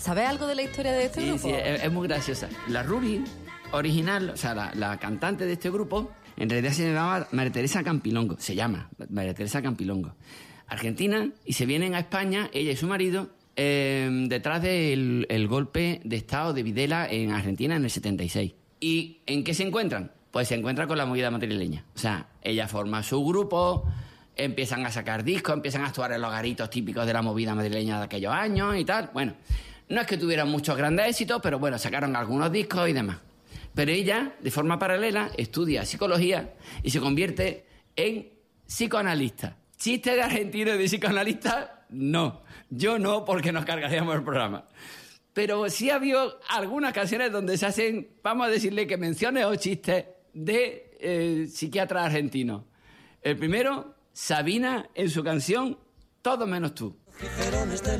¿Sabes algo de la historia de este grupo? Sí, es muy graciosa. La Ruby original, o sea, la cantante de este grupo, en realidad se llamaba María Teresa Campilongo. Se llama María Teresa Campilongo. Argentina, y se vienen a España, ella y su marido, detrás del golpe de Estado de Videla en Argentina en el 76. ¿Y en qué se encuentran? Pues se encuentran con la movida madrileña. O sea, ella forma su grupo, empiezan a sacar discos, empiezan a actuar en los garitos típicos de la movida madrileña de aquellos años y tal. Bueno, no es que tuvieran muchos grandes éxitos, pero bueno, sacaron algunos discos y demás. Pero ella, de forma paralela, estudia psicología y se convierte en psicoanalista. ¿Chiste de argentino y de psicoanalista? No. Yo no, porque nos cargaríamos el programa. Pero sí ha habido algunas canciones donde se hacen, vamos a decirle que menciones o chistes de psiquiatras argentinos. El primero, Sabina, en su canción Todo menos tú.